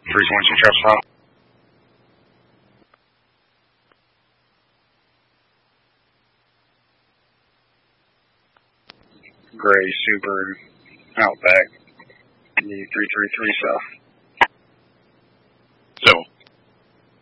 Frequency trap stop. Gray Subaru Outback. D333 South. 7-4.